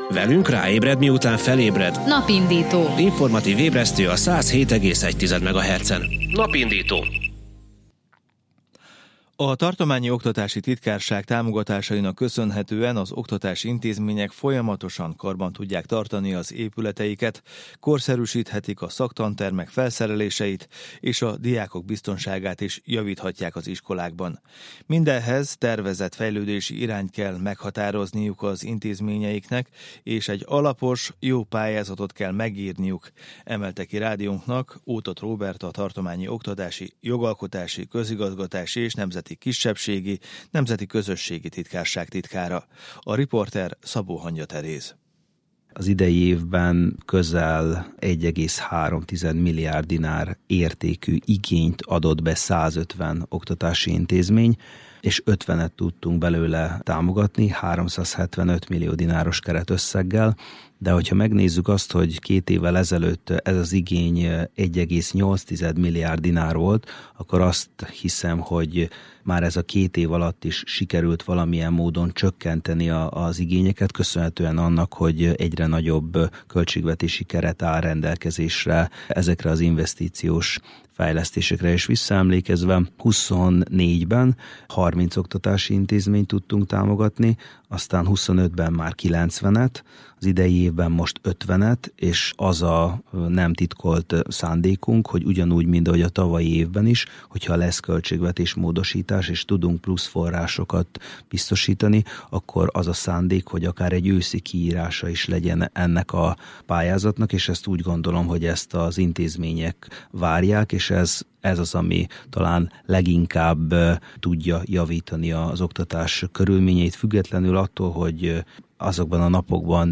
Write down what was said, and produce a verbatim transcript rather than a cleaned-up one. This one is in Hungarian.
Velünk ráébred, miután felébred. Napindító. Informatív ébresztő a száz hét egész egy megahertzen. Napindító. A Tartományi Oktatási Titkárság támogatásainak köszönhetően az oktatási intézmények folyamatosan karban tudják tartani az épületeiket, korszerűsíthetik a szaktantermek felszereléseit, és a diákok biztonságát is javíthatják az iskolákban. Mindehhez tervezett fejlődési irányt kell meghatározniuk az intézményeiknek, és egy alapos, jó pályázatot kell megírniuk, emelte ki rádiónknak Ótot Róbert, a Tartományi Oktatási, Jogalkotási, Közigazgatási és Nemzeti Kisebbségi, Nemzeti Közösségi Titkárság titkára. A riporter Szabó Hangya Teréz. Az idei évben közel egy egész három milliárd dinár értékű igényt adott be százötven oktatási intézmény, és ötvenet tudtunk belőle támogatni háromszázhetvenöt millió dináros keretösszeggel, de hogyha megnézzük azt, hogy két évvel ezelőtt ez az igény egy egész nyolc milliárd dinár volt, akkor azt hiszem, hogy már ez a két év alatt is sikerült valamilyen módon csökkenteni a, az igényeket, köszönhetően annak, hogy egyre nagyobb költségvetési keret áll rendelkezésre ezekre az investíciós fejlesztésekre, és visszaemlékezve huszonnégyben harminc oktatási intézményt tudtunk támogatni, aztán huszonötben már kilencvenet, az idei évben most ötvenet, és az a nem titkolt szándékunk, hogy ugyanúgy, mint ahogy a tavalyi évben is, hogyha lesz költségvetés módosítás, és tudunk plusz forrásokat biztosítani, akkor az a szándék, hogy akár egy őszi kiírása is legyen ennek a pályázatnak, és ezt úgy gondolom, hogy ezt az intézmények várják, és ez Ez az, ami talán leginkább tudja javítani az oktatás körülményeit, függetlenül attól, hogy azokban a napokban